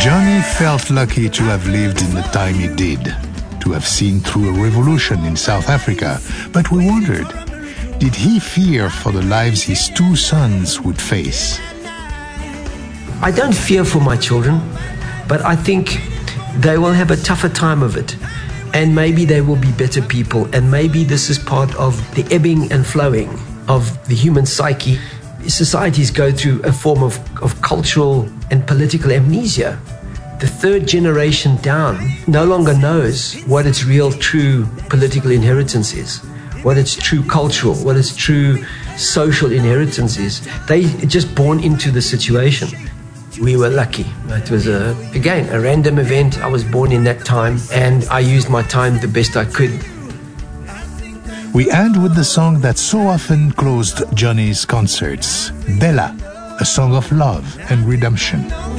Johnny felt lucky to have lived in the time he did, to have seen through a revolution in South Africa, but we wondered, did he fear for the lives his two sons would face? I don't fear for my children, but I think they will have a tougher time of it. And maybe they will be better people. And maybe this is part of the ebbing and flowing of the human psyche. Societies go through a form of cultural and political amnesia. The third generation down no longer knows what its real, true political inheritance is, what its true cultural, what its true social inheritance is. They just born into the situation. We were lucky. It was, again, a random event. I was born in that time, and I used my time the best I could. We end with the song that so often closed Johnny's concerts, Bella, a song of love and redemption.